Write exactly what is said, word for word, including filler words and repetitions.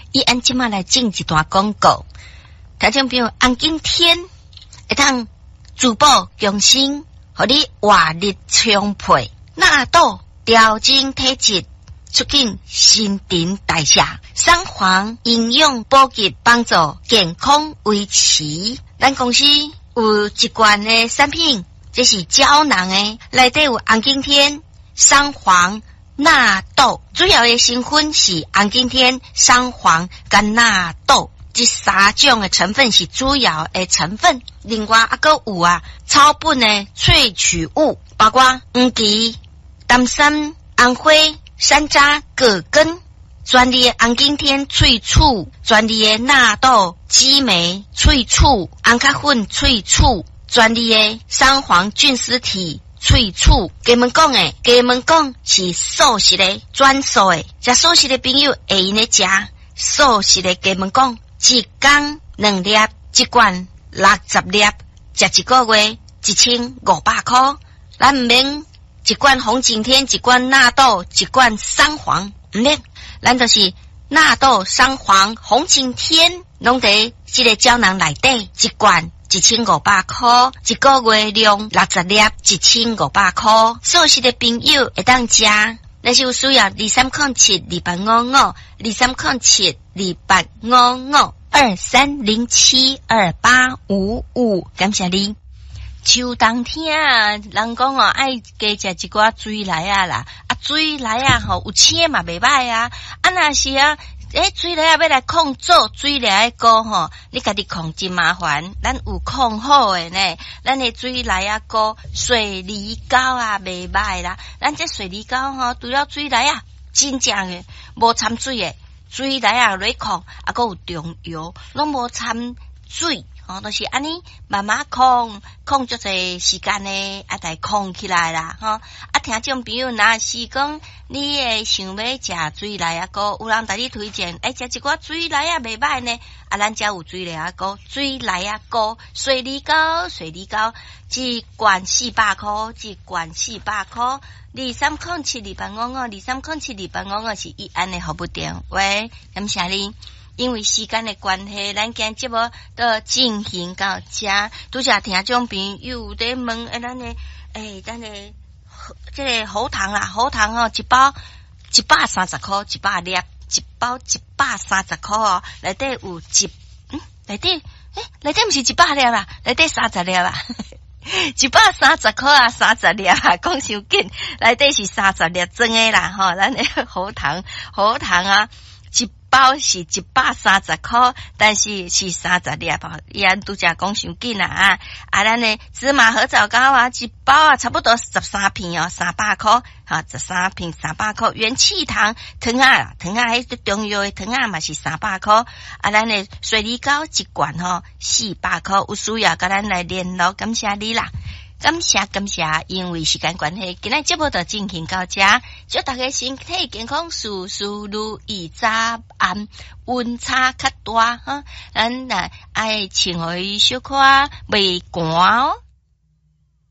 伊按即马来进一段广告，听众朋友，红景天会当珠宝强身，互你活力充沛，纳豆调整体质，促进新陈代谢，三黄营养补给，帮助健康维持。咱公司有一罐的产品，这是胶囊的，内底有红景天、三黄、纳豆，主要的成分是红景天、三黄跟纳豆，这三种的成分是主要的成分。另外还佫有啊草本的萃取物，包括黄芪、丹参、红花、山楂、葛根，专利的红景天萃取，专利的纳豆、激酶萃取，红咖粉萃取，专利的三黄菌丝体萃取。给们讲诶，给们讲是素食的专属的，食素食的朋友会用咧食素食的。给们讲一天两粒，一罐六十粒，食一个月一千五百块。咱唔免一罐红景天，一罐纳豆，一罐三黄，唔免，咱就是纳豆、三黄、红景天，拢伫这个胶囊内底，一罐一千五百块，一个月量六十粒，一千五百块。素食的朋友会当食，那是有需要二三零七二八五五，二三零七二八五五，二三零七二八五五，感谢你。秋冬天啊，人讲哦，爱加食一寡水来啊啦，啊水来啊吼，有青嘛袂歹啊，啊若是啊，诶水来啊要来控做水来膏吼，你家己控真麻烦，咱有控好诶呢，咱诶水来啊膏水梨膏啊袂歹啦，咱这水梨膏吼，除了水来啊，真正诶无掺水诶，水来啊来控，啊佫有中药，拢无掺水。哦，都、就是安尼慢慢控控足侪时间呢，啊，来控起来啦，吼、哦！啊，听众朋友，若是讲你诶想要食水来啊膏，有人甲你推荐，哎，食一寡水来啊袂歹呢，啊，咱遮有水来啊膏，水来啊膏，水梨膏，水梨膏，一罐四百块，一罐四百块，二三零七二八五五，二三零七二八五五是一安的服务电话，喂，感谢你。因为时间的关系，咱今节目都进行到这。拄则听众朋友在问，诶，咱的诶，咱的这个喉糖啦，喉糖哦，一包一百三十块，一百粒，一包一百三十块哦，内底有一嗯，内底诶，内底毋是一百粒啦，内底三十粒啦。一百三十块啊，三十粒啊，讲伤紧，内底是三十粒装的啦，吼，咱的喉糖，喉糖啊。一包是一百三十块，但是是三十粒包，伊安拄则讲伤紧啦啊！啊，咱的芝麻合枣糕啊，一包啊差不多十三片哦，三百块，哈，十三片三百块。元气糖糖啊，糖啊，迄个中药的糖啊嘛是三百块。啊，咱的水梨膏一罐吼四百块，有需要甲咱来联络，感谢你啦。感谢感谢，因为时间关系，今日节目就进行到这，祝大家身体健康，事事如意。早安，温差较大哈，咱来爱穿互伊小可袂寒哦。